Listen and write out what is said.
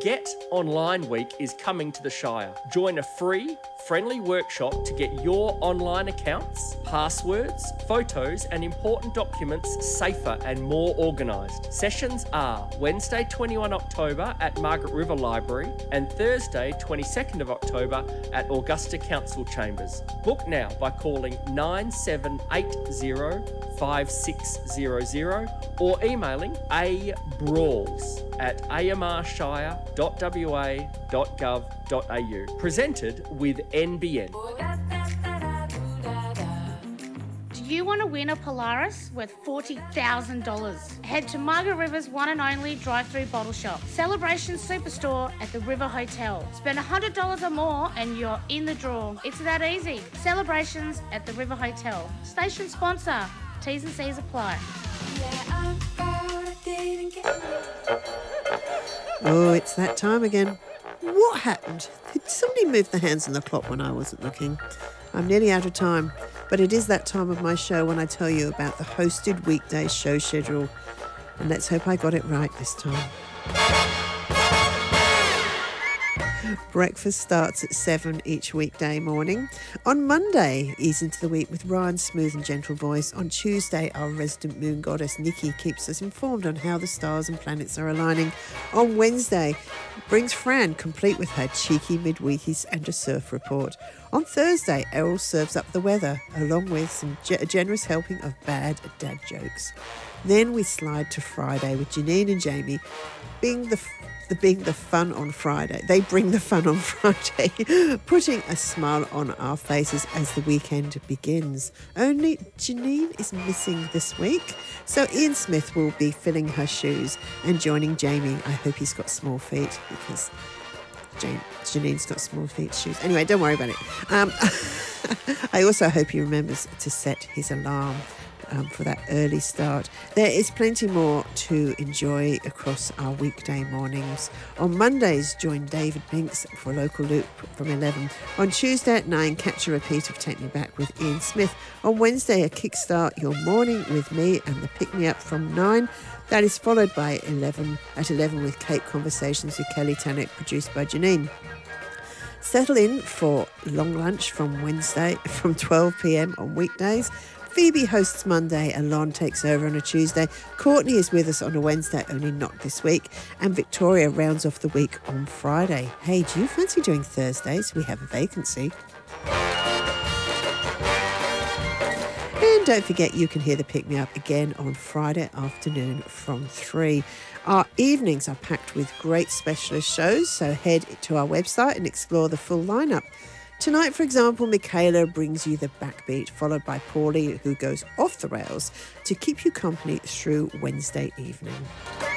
Get Online Week is coming to the Shire. Join a free, friendly workshop to get your online accounts, passwords, photos and important documents safer and more organised. Sessions are Wednesday 21 October at Margaret River Library and Thursday 22nd of October at Augusta Council Chambers. Book now by calling 9780 5600 or emailing abrawls@amrshire.wa.gov.au. Presented with NBN. Do you want to win a Polaris worth $40,000? Head to Margaret River's one and only drive-through bottle shop, Celebration Superstore at the River Hotel. Spend $100 or more and you're in the draw. It's that easy. Celebrations at the River Hotel. Station sponsor. T's and C's apply. Oh, it's that time again. What happened? Did somebody move the hands on the clock when I wasn't looking? I'm nearly out of time, but it is that time of my show when I tell you about the hosted weekday show schedule. And let's hope I got it right this time. Breakfast starts at 7 each weekday morning. On Monday, ease into the week with Ryan's smooth and gentle voice. On Tuesday, our resident moon goddess Nikki keeps us informed on how the stars and planets are aligning. On Wednesday, brings Fran complete with her cheeky midweekies and a surf report. On Thursday, Errol serves up the weather along with a generous helping of bad dad jokes. Then we slide to Friday with Janine and Jamie being the fun on Friday. They bring the fun on Friday, putting a smile on our faces as the weekend begins. Only Janine is missing this week, so Ian Smith will be filling her shoes and joining Jamie. I hope he's got small feet because Janine's got small feet shoes. Anyway, don't worry about it. I also hope he remembers to set his alarm for that early start. There is plenty more to enjoy across our weekday mornings. On Mondays, join David Binks for a local loop from 11. On Tuesday at 9, catch a repeat of Take Me Back with Ian Smith. On Wednesday, a kickstart your morning with me and the Pick Me Up from 9. That is followed by 11 with Cape Conversations with Kelly Tannock, produced by Janine. Settle in for long lunch from Wednesday from 12 p.m. on weekdays. Phoebe hosts Monday and Lon takes over on a Tuesday. Courtney is with us on a Wednesday, only not this week. And Victoria rounds off the week on Friday. Hey, do you fancy doing Thursdays? We have a vacancy. And don't forget, you can hear the Pick Me Up again on Friday afternoon from 3. Our evenings are packed with great specialist shows, so head to our website and explore the full lineup. Tonight, for example, Michaela brings you the Backbeat, followed by Paulie, who goes off the rails to keep you company through Wednesday evening.